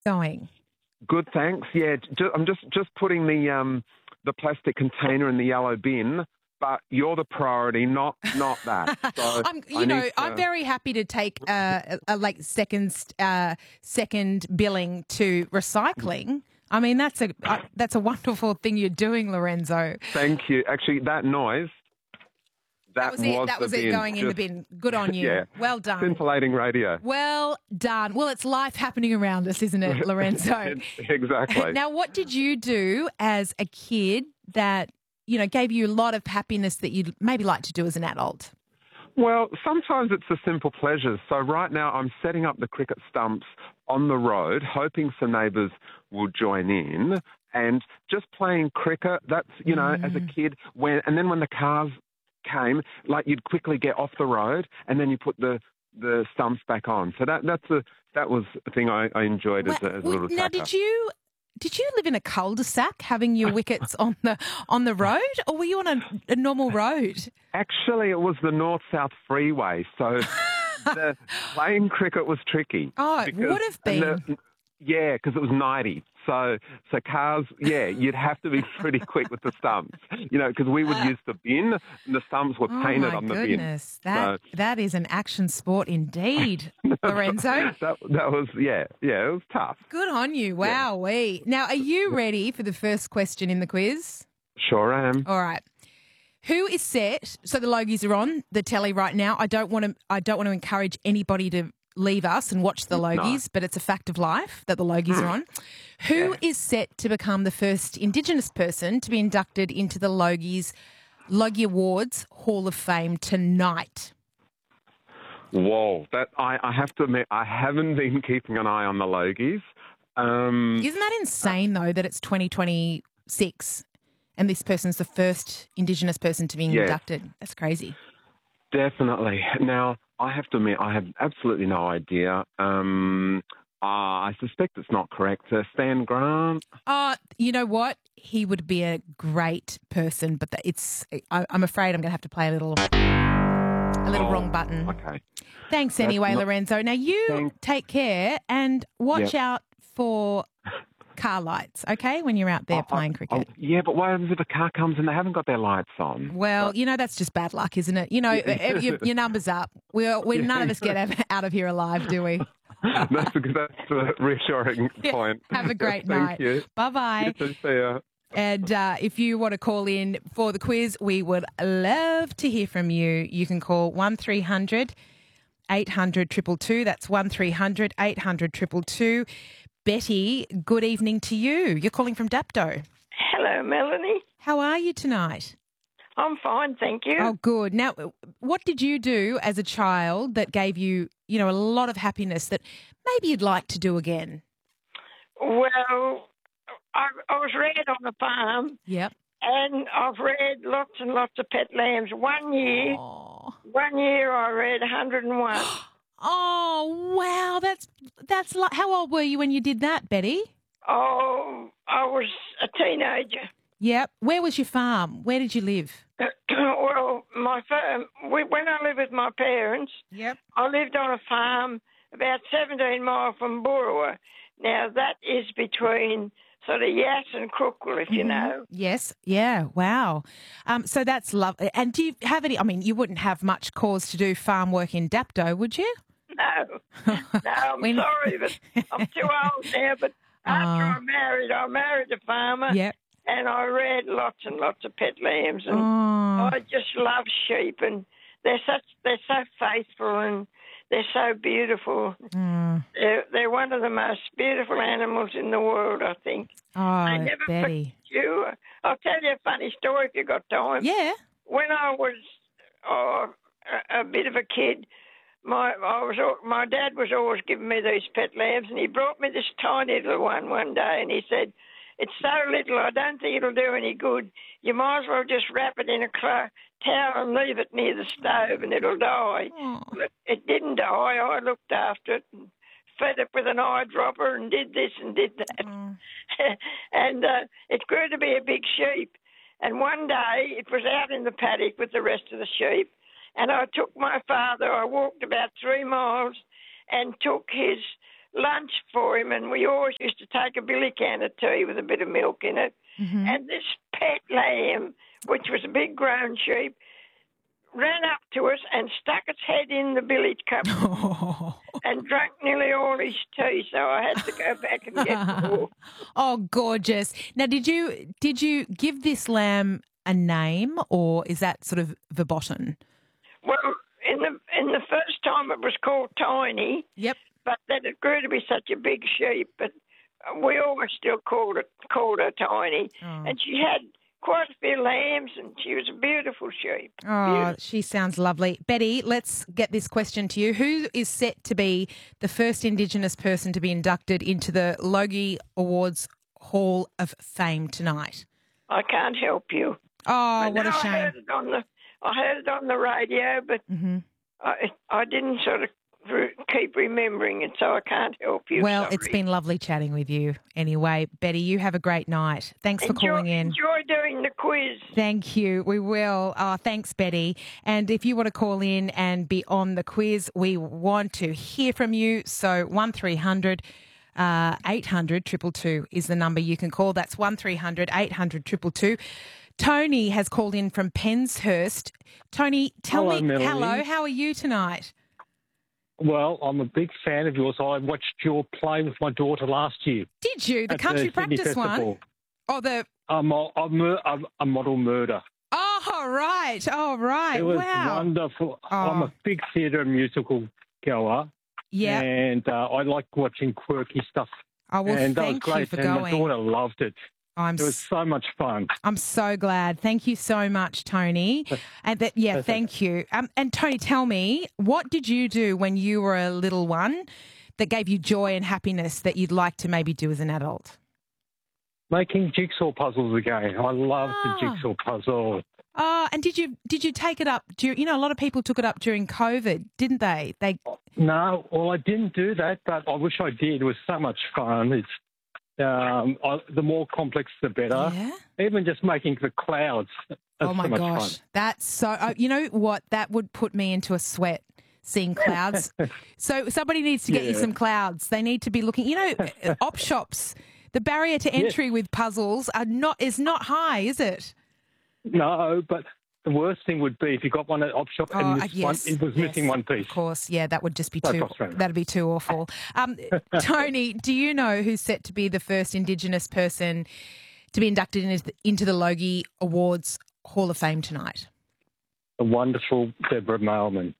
going? Good, thanks. Yeah, I'm just putting the plastic container in the yellow bin, but you're the priority, not that. So I'm very happy to take second billing to recycling. I mean, that's a wonderful thing you're doing, Lorenzo. Thank you. Actually, that noise. That was it going in the bin. Good on you. Yeah. Well done. Scintillating radio. Well done. Well, it's life happening around us, isn't it, Lorenzo? Exactly. Now, what did you do as a kid that, gave you a lot of happiness that you'd maybe like to do as an adult? Well, sometimes it's the simple pleasures. So right now I'm setting up the cricket stumps on the road, hoping some neighbours will join in, and just playing cricket. That's, as a kid, and then when the cars came, like you'd quickly get off the road and then you put the stumps back on. So that was a thing I enjoyed as a little Now, tacker. did you live in a cul-de-sac having your wickets on the road, or were you on a normal road? Actually, it was the North-South Freeway, so the playing cricket was tricky. Oh, it would have been. Yeah, because it was 90. So cars, you'd have to be pretty quick with the stumps, because we would use the bin and the stumps were painted on the bin. Oh, my goodness. That is an action sport indeed, Lorenzo. That was, it was tough. Good on you. Wowee. Now, are you ready for the first question in the quiz? Sure am. All right. Who is set? So the Logies are on the telly right now. I don't want to encourage anybody to leave us and watch the Logies, but it's a fact of life that the Logies are on. Who is set to become the first Indigenous person to be inducted into the Logie Awards Hall of Fame tonight? Whoa, that I have to admit, I haven't been keeping an eye on the Logies. Isn't that insane, though, that it's 2026 and this person's the first Indigenous person to be inducted? That's crazy. Definitely. Now, I have to admit, I have absolutely no idea. I suspect it's not correct. Stan Grant? You know what? He would be a great person, but I'm afraid I'm going to have to play a little wrong button. Okay. Thanks anyway, Lorenzo. Now, you take care and watch out for car lights, okay, when you're out there playing cricket. Yeah, but what happens if a car comes and they haven't got their lights on? Well, that's just bad luck, isn't it? Your number's up. None of us get out of here alive, do we? That's a reassuring point. Have a great night. Thank you. Bye-bye. You too. See ya. And if you want to call in for the quiz, we would love to hear from you. You can call 1300 800 222. That's 1300 800 222. Betty, good evening to you. You're calling from Dapto. Hello, Melanie. How are you tonight? I'm fine, thank you. Oh, good. Now, what did you do as a child that gave you, a lot of happiness that maybe you'd like to do again? Well, I was reared on a farm. Yep. And I've reared lots and lots of pet lambs. One year I reared 101. Oh, wow. That's like, how old were you when you did that, Betty? Oh, I was a teenager. Yep. Where was your farm? Where did you live? Well, my farm, when I lived with my parents, I lived on a farm about 17 miles from Boorowa. Now, that is between sort of Yass and Crookwell, if you know. Yes. Yeah. Wow. So that's lovely. And do you have any, you wouldn't have much cause to do farm work in Dapto, would you? No, I'm sorry, but I'm too old now. But after I married a farmer. Yep. And I reared lots and lots of pet lambs, and I just love sheep, and they're so faithful and they're so beautiful. They're one of the most beautiful animals in the world, I think. Oh, they never Betty. You. I'll tell you a funny story if you got time. Yeah. When I was a bit of a kid, my dad was always giving me these pet lambs, and he brought me this tiny little one day, and he said, "It's so little, I don't think it'll do any good. You might as well just wrap it in a towel and leave it near the stove and it'll die." But it didn't die. I looked after it and fed it with an eyedropper and did this and did that. And it grew to be a big sheep. And one day it was out in the paddock with the rest of the sheep, and I took my father, I walked about 3 miles and took his lunch for him, and we always used to take a billy can of tea with a bit of milk in it. Mm-hmm. And this pet lamb, which was a big grown sheep, ran up to us and stuck its head in the billy cup and drank nearly all his tea, so I had to go back and get more. Oh, gorgeous. Now, did you give this lamb a name, or is that sort of verboten? Well, in the first time it was called Tiny. Yep. But then it grew to be such a big sheep, but we always still called her Tiny. Oh. And she had quite a few lambs, and she was a beautiful sheep. Oh, Beautiful. she sounds lovely. Betty, let's get this question to you. Who is set to be the first Indigenous person to be inducted into the Logie Awards Hall of Fame tonight? I can't help you. Oh, what a shame. I heard it on the radio, but I didn't sort of keep remembering it, so I can't help you. Well, sorry. it's been lovely chatting with you anyway. Betty, you have a great night. Thanks for calling in. Enjoy doing the quiz. Thank you. We will. Thanks, Betty. And if you want to call in and be on the quiz, we want to hear from you. So 1300 800 222 is the number you can call. That's 1300 800 222. Tony has called in from Penshurst. Tony, tell me, Melanie. hello, how are you tonight? Well, I'm a big fan of yours. I watched your play with my daughter last year. Did you? The at country Sydney practice Festival. one? Or the... A model murder. Oh, right. Oh, right. It was wow. wonderful. Oh. I'm a big theatre and musical goer. Yeah. And I like watching quirky stuff. Oh, well, and that was thank you great. for and going. my daughter loved it. I'm It was so much fun. I'm so glad. Thank you so much, Tony. And thank you. And Tony, tell me, what did you do when you were a little one that gave you joy and happiness that you'd like to maybe do as an adult? Making jigsaw puzzles again. I love the jigsaw puzzle. Oh, and did you take it up? A lot of people took it up during COVID, didn't they? No, well, I didn't do that, but I wish I did. It was so much fun. It's the more complex, the better. Yeah. Even just making the clouds. Oh my so much gosh, fun. that's so. You know what? That would put me into a sweat. Seeing clouds. So somebody needs to get you some clouds. They need to be looking. Op shops. The barrier to entry with puzzles is not high, is it? No, but the worst thing would be if you got one at op shop and it was missing one piece. Of course, yeah, that would just be So too. frustrating. That'd be too awful. Tony, do you know who's set to be the first Indigenous person to be inducted into the Logie Awards Hall of Fame tonight? The wonderful Deborah Mailman.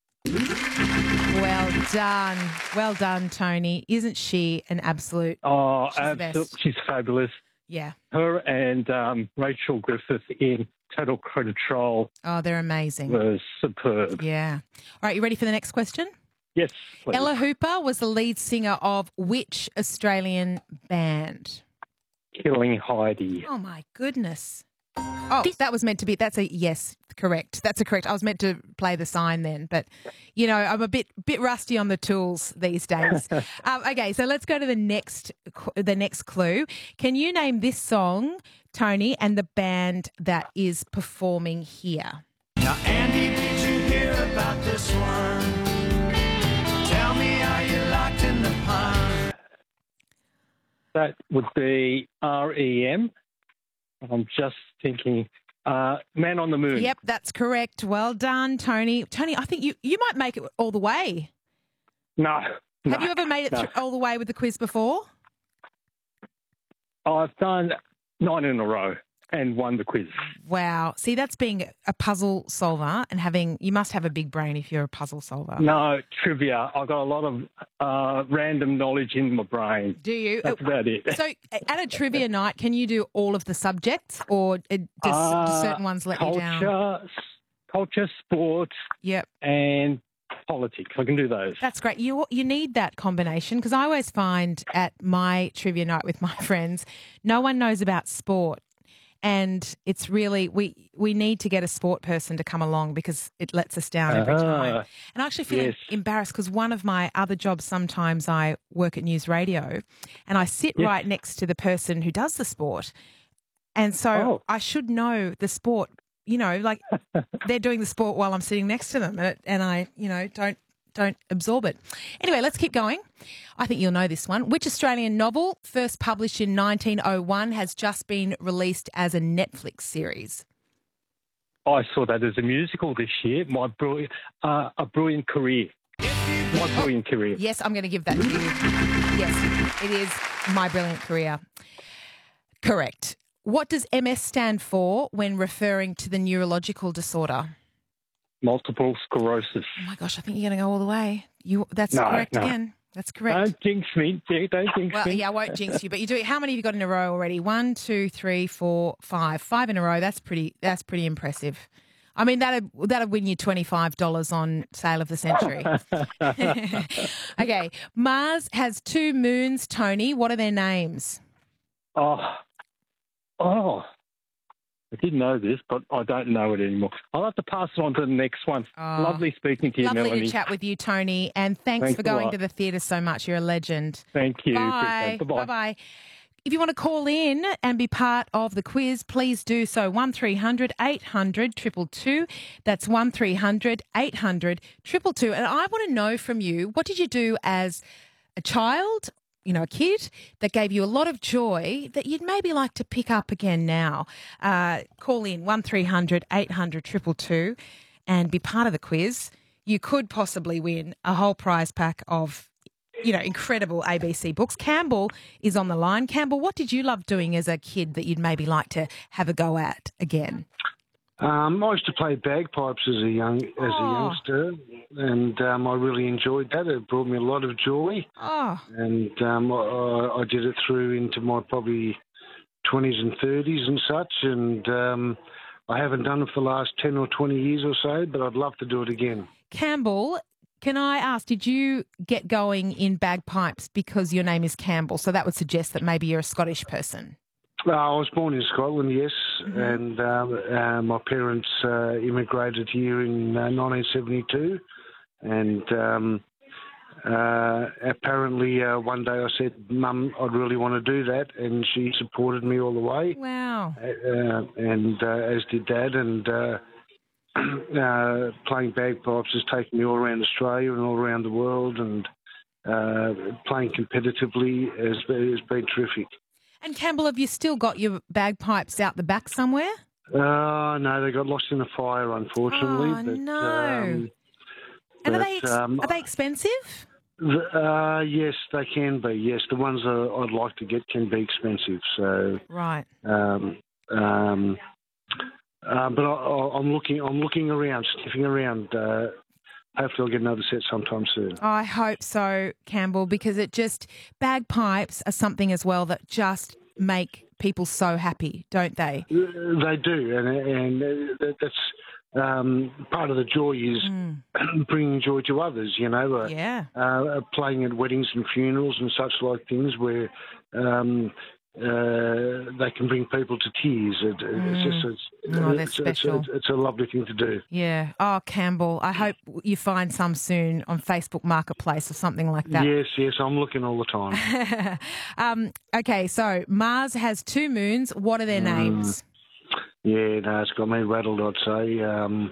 Well done, Tony. Isn't she an absolute? Oh, she's the best. absolutely. She's fabulous. Yeah. Her and Rachel Griffith in Total Control Oh, they're amazing. was superb. Yeah. All right, you ready for the next question? Yes, please. Ella Hooper was the lead singer of which Australian band? Killing Heidi. Oh, my goodness. Oh, that was meant to be. That's a yes, correct. That's a correct. I was meant to play the sign then, but I'm a bit rusty on the tools these days. Okay, so let's go to the next clue. Can you name this song, Tony, and the band that is performing here? Now, Andy, did you hear about this one? Tell me, are you locked in the pond? That would be REM. I'm just thinking, Man on the Moon. Yep, that's correct. Well done, Tony. Tony, I think you might make it all the way. No. Have you ever made it all the way with the quiz before? I've done 9 in a row and won the quiz. Wow. See, that's being a puzzle solver and you must have a big brain if you're a puzzle solver. No, trivia. I've got a lot of random knowledge in my brain. Do you? That's about it. So at a trivia night, can you do all of the subjects or do certain ones let you down? Culture, sport, Yep. and politics. I can do those. That's great. You need that combination because I always find at my trivia night with my friends, no one knows about sport. And it's really, we need to get a sport person to come along because it lets us down every time. And I actually feel embarrassed because one of my other jobs, sometimes I work at News Radio and I sit right next to the person who does the sport. And so I should know the sport, like they're doing the sport while I'm sitting next to them. And I, don't don't absorb it. Anyway, let's keep going. I think you'll know this one. Which Australian novel, first published in 1901, has just been released as a Netflix series? I saw that as a musical this year. A Brilliant Career. My Brilliant Career. Yes, I'm going to give that to you. Yes, it is My Brilliant Career. Correct. What does MS stand for when referring to the neurological disorder? Multiple sclerosis. Oh my gosh, I think you're going to go all the way. That's correct again. That's correct. Don't jinx me. Don't jinx me. Well, yeah, I won't jinx you, but you do. How many have you got in a row already? 1, 2, 3, 4, 5. 5 in a row. That's pretty impressive. I mean, that'd win you $25 on Sale of the Century. Okay. Mars has 2 moons, Tony. What are their names? I didn't know this, but I don't know it anymore. I'll have to pass it on to the next one. Lovely speaking to you, Melanie. Lovely to chat with you, Tony. And thanks for going to the theatre so much. You're a legend. Thank you. Bye. Bye-bye. If you want to call in and be part of the quiz, please do so. 1300 800 222. That's 1300 800 222. And I want to know from you, what did you do as a child, a kid, that gave you a lot of joy that you'd maybe like to pick up again now? Call in 1300 800 222 and be part of the quiz. You could possibly win a whole prize pack of incredible ABC books. Campbell is on the line. Campbell, what did you love doing as a kid that you'd maybe like to have a go at again? I used to play bagpipes as a youngster, and I really enjoyed that. It brought me a lot of joy. And I did it through into my probably 20s and 30s and such, and I haven't done it for the last 10 or 20 years or so, but I'd love to do it again. Campbell, can I ask, did you get going in bagpipes because your name is Campbell? So that would suggest that maybe you're a Scottish person. I was born in Scotland, yes, and my parents immigrated here in 1972, and apparently one day I said, Mum, I'd really want to do that, and she supported me all the way. Wow. And as did Dad, and playing bagpipes has taken me all around Australia and all around the world, and playing competitively has been terrific. And Campbell, have you still got your bagpipes out the back somewhere? No, they got lost in a fire, unfortunately. Oh, no. And are they expensive? Yes, they can be. Yes, the ones that I'd like to get can be expensive. So right. But I'm looking around, sniffing around. Hopefully I'll get another set sometime soon. I hope so, Campbell, because bagpipes are something as well that just make people so happy, don't they? They do, and that's part of the joy is bringing joy to others, Yeah. Playing at weddings and funerals and such like things where they can bring people to tears. That's special. It's a lovely thing to do. Yeah. Oh, Campbell, I hope you find some soon on Facebook Marketplace or something like that. Yes, I'm looking all the time. Okay, so Mars has 2 moons. What are their names? Yeah, no, it's got me rattled, I'd say.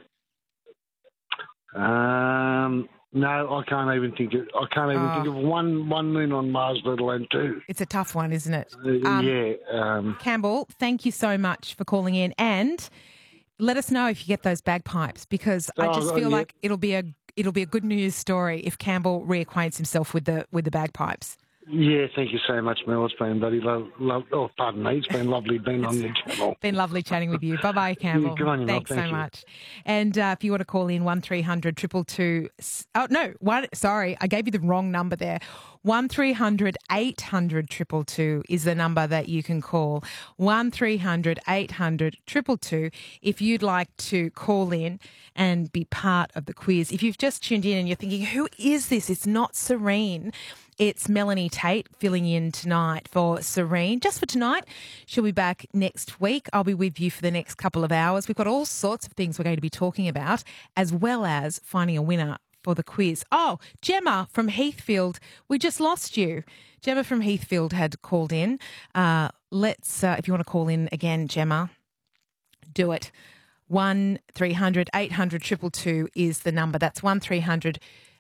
No, I can't even think of one moon on Mars, let alone 2. It's a tough one, isn't it? Campbell, thank you so much for calling in, and let us know if you get those bagpipes, because I just feel like it'll be a good news story if Campbell reacquaints himself with the bagpipes. Yeah, thank you so much, Mel. It's been bloody pardon me. It's been lovely being on your channel. Been lovely chatting with you. Bye-bye, Campbell. Good on you, Thanks Mel. so much. And if you want to call in 1300 222... Oh, no. Sorry, I gave you the wrong number there. 1300 800 222 is the number that you can call. 1300 800 222 if you'd like to call in and be part of the quiz. If you've just tuned in and you're thinking, who is this? It's not Serene. It's Melanie Tate filling in tonight for Serene. Just for tonight, she'll be back next week. I'll be with you for the next couple of hours. We've got all sorts of things we're going to be talking about, as well as finding a winner for the quiz. Oh, Gemma from Heathfield, we just lost you. Gemma from Heathfield had called in. If you want to call in again, Gemma, do it. 1300 800 222 is the number. That's 1300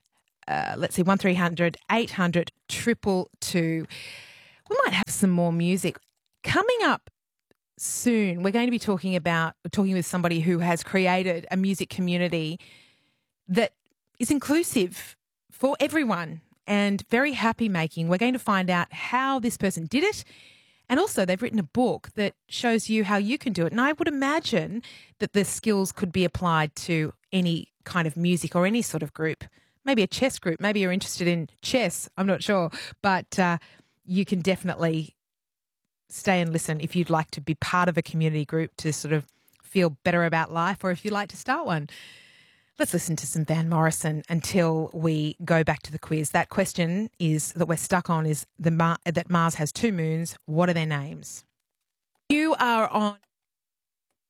let's see, 1300 800 222. We might have some more music. Coming up soon, we're going to be talking with somebody who has created a music community that is inclusive for everyone and very happy making. We're going to find out how this person did it. And also they've written a book that shows you how you can do it. And I would imagine that the skills could be applied to any kind of music or any sort of group. Maybe a chess group. Maybe you're interested in chess. I'm not sure. But you can definitely stay and listen if you'd like to be part of a community group to sort of feel better about life, or if you'd like to start one. Let's listen to some Van Morrison until we go back to the quiz. That question that we're stuck on is that Mars has 2 moons. What are their names? You are on